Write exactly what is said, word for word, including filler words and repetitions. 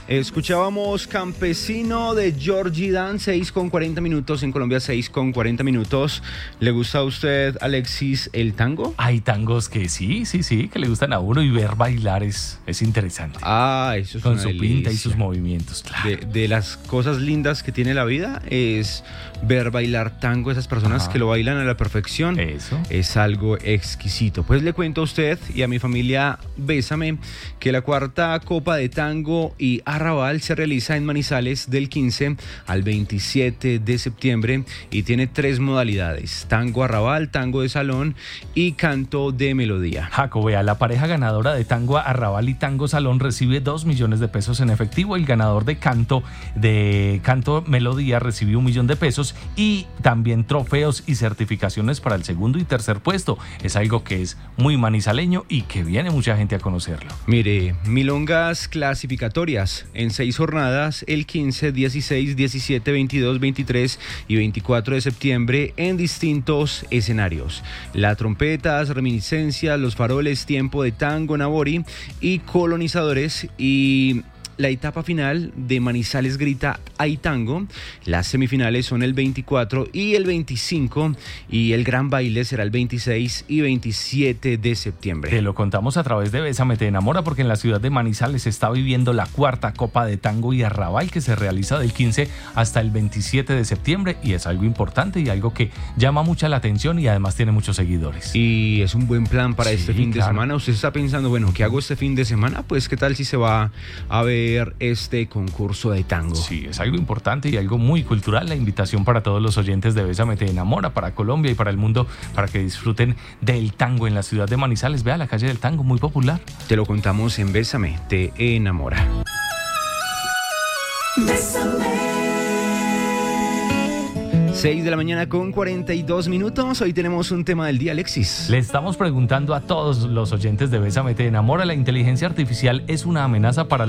Escuchábamos Campesino de Georgie Dan, seis con cuarenta minutos, en Colombia seis con cuarenta minutos. ¿Le gusta a usted, Alexis, el tango? Hay tangos que sí, sí, sí, que le gustan a uno, y ver bailar es, es interesante. Ah, eso es Con una su delicia. pinta y sus movimientos, claro. De, de las cosas lindas que tiene la vida es ver bailar tango. Esas personas Ajá. que lo bailan a la perfección. Eso. Es algo exquisito. Pues le cuento a usted y a mi familia Bésame que la cuarta Copa de Tango y Arrabal se realiza en Manizales del quince al veintisiete de septiembre y tiene tres modalidades: tango arrabal, tango de salón y canto de melodía. Jaco, vea, la pareja ganadora de tango arrabal y tango salón recibe dos millones de pesos en efectivo. El ganador de canto de canto melodía recibe un millón de pesos y también trofeos y certificaciones para el segundo y tercer puesto. Es algo que es muy manizaleño y que viene mucha gente a conocerlo. Mire, milongas clasificatorias en seis jornadas, el quince, dieciséis, diecisiete, veintidós, veintitrés y veinticuatro de septiembre en distintos escenarios. La trompetas, reminiscencias, los faroles, tiempo de tango, nabori y colonizadores, y la etapa final de Manizales Grita Hay Tango. Las semifinales son el veinticuatro y el veinticinco y el gran baile será el veintiséis y veintisiete de septiembre. Te lo contamos a través de Bésame Te Enamora, porque en la ciudad de Manizales se está viviendo la cuarta Copa de Tango y Arrabal, que se realiza del quince hasta el veintisiete de septiembre, y es algo importante y algo que llama mucha la atención y además tiene muchos seguidores. Y es un buen plan para Sí, este fin claro. de semana. Usted está pensando, bueno, ¿qué hago este fin de semana? Pues qué tal si se va a ver este concurso de tango. Sí, es algo importante y algo muy cultural. La invitación para todos los oyentes de Bésame Te Enamora, para Colombia y para el mundo, para que disfruten del tango en la ciudad de Manizales. Vea la calle del tango, muy popular. Te lo contamos en Bésame Te Enamora. seis de la mañana con cuarenta y dos minutos. Hoy tenemos un tema del día, Alexis. Le estamos preguntando a todos los oyentes de Bésame Te Enamora: ¿la inteligencia artificial es una amenaza para